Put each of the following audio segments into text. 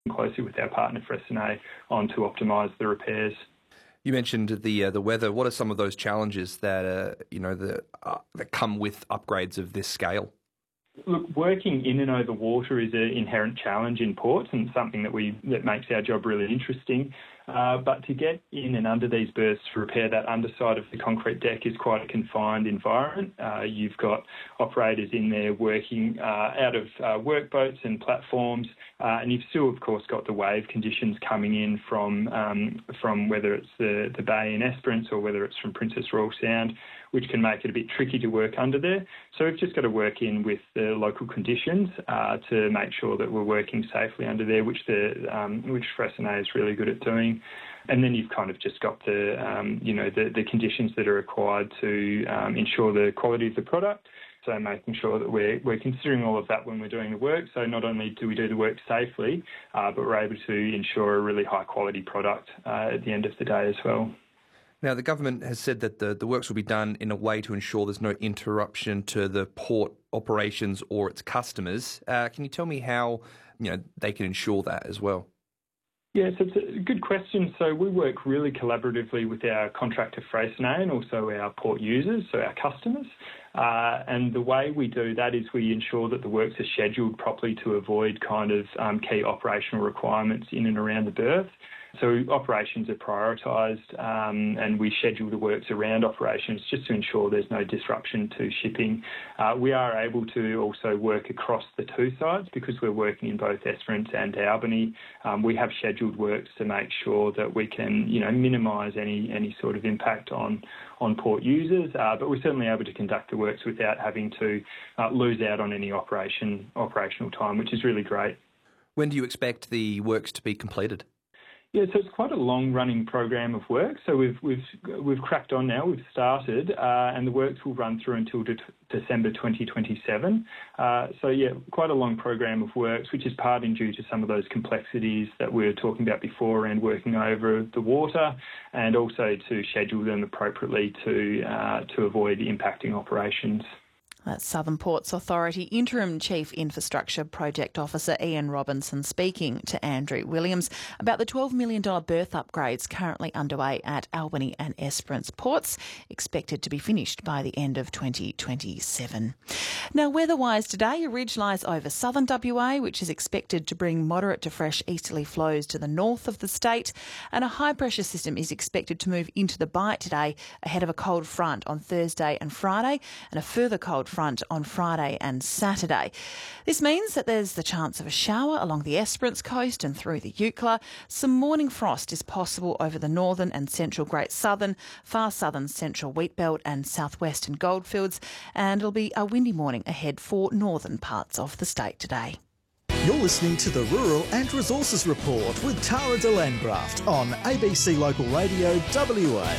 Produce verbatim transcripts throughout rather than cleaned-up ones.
closely with our partner Freycinet on to optimise the repairs. You mentioned the uh, the weather. What are some of those challenges that uh, you know the, uh, that come with upgrades of this scale? Look, working in and over water is an inherent challenge in ports and something that we that makes our job really interesting. Uh, but to get in and under these berths to repair that underside of the concrete deck is quite a confined environment. Uh, you've got operators in there working uh, out of uh, workboats and platforms, uh, and you've still, of course, got the wave conditions coming in from um, from whether it's the, the bay in Esperance or whether it's from Princess Royal Sound, which can make it a bit tricky to work under there. So we've just got to work in with the local conditions uh, to make sure that we're working safely under there, which the um, which Freycinet is really good at doing. And then you've kind of just got the um, you know the, the conditions that are required to um, ensure the quality of the product. So making sure that we're we're considering all of that when we're doing the work. So not only do we do the work safely, uh, but we're able to ensure a really high quality product uh, at the end of the day as well. Now, the government has said that the, the works will be done in a way to ensure there's no interruption to the port operations or its customers. Uh, can you tell me how you know they can ensure that as well? Yeah, so it's a good question. So we work really collaboratively with our contractor Freycinet and also our port users, so our customers. Uh, and the way we do that is we ensure that the works are scheduled properly to avoid kind of um, key operational requirements in and around the berth. So operations are prioritised um, and we schedule the works around operations just to ensure there's no disruption to shipping. Uh, we are able to also work across the two sides because we're working in both Esperance and Albany. Um, we have scheduled works to make sure that we can, you know, minimise any any sort of impact on on port users, uh, but we're certainly able to conduct the works without having to uh, lose out on any operation operational time, which is really great. When do you expect the works to be completed? Yeah, so it's quite a long-running program of work. So we've we've we've cracked on now. We've started, uh, and the works will run through until de- December twenty twenty-seven. Uh, so yeah, quite a long program of works, which is partly due to some of those complexities that we were talking about before around working over the water, and also to schedule them appropriately to uh, to avoid impacting operations. That's Southern Ports Authority Interim Chief Infrastructure Project Officer Ian Robinson speaking to Andrew Williams about the twelve million dollars berth upgrades currently underway at Albany and Esperance ports, expected to be finished by the end of twenty twenty-seven. Now, weather-wise today, a ridge lies over southern W A, which is expected to bring moderate to fresh easterly flows to the north of the state, and a high-pressure system is expected to move into the Bight today ahead of a cold front on Thursday and Friday, and a further cold front on Friday and Saturday. This means that there's the chance of a shower along the Esperance coast and through the Eucla. Some morning frost is possible over the northern and central Great Southern, far southern central Wheatbelt and southwestern Goldfields, and it'll be a windy morning ahead for northern parts of the state today. You're listening to the Rural and Resources Report with Tara de Landgraft on A B C Local Radio W A.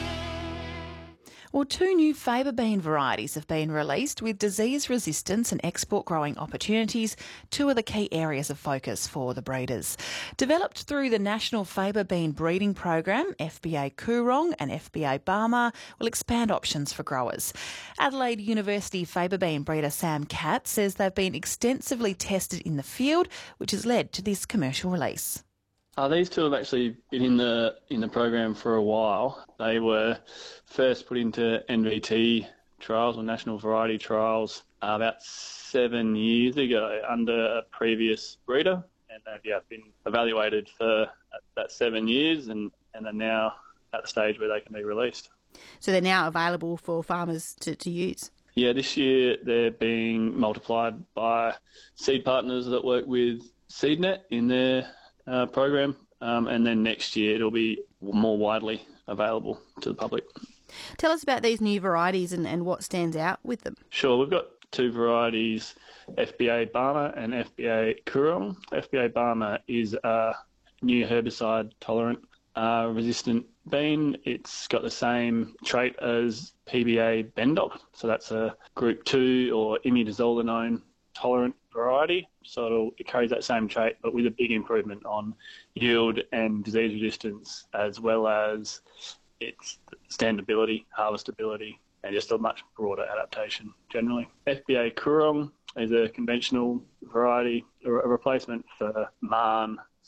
Well, two new faba bean varieties have been released with disease resistance and export growing opportunities, two of the key areas of focus for the breeders. Developed through the National Faba Bean Breeding Program, F B A Coorong and F B A Barmah will expand options for growers. Adelaide University faba bean breeder Sam Catt says they've been extensively tested in the field, which has led to this commercial release. Uh, these two have actually been in the in the program for a while. They were first put into N V T trials or national variety trials uh, about seven years ago under a previous breeder, and they've yeah, been evaluated for that seven years and, and are now at the stage where they can be released. So they're now available for farmers to, to use? Yeah, this year they're being multiplied by seed partners that work with SeedNet in their Uh, program, um, and then next year it'll be more widely available to the public. Tell us about these new varieties and, and what stands out with them. Sure, we've got two varieties, F B A Barmah and F B A Coorong. F B A Barmah is a new herbicide tolerant uh, resistant bean. It's got the same trait as P B A Bendoc, so that's a group two or imidazolinone tolerant variety, so it'll, it carries that same trait but with a big improvement on yield and disease resistance, as well as its standability, harvestability, and just a much broader adaptation generally. F B A Coorong is a conventional variety, a replacement for Marn